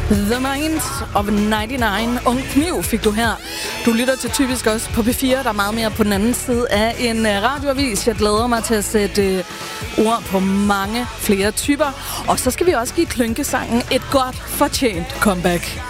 The Minds of 99. Ung Kniv fik du her. Du lytter til Typisk også på P4, der er meget mere på den anden side af en radioavis. Jeg glæder mig til at sætte ord på mange flere typer. Og så skal vi også give klynkesangen et godt fortjent comeback.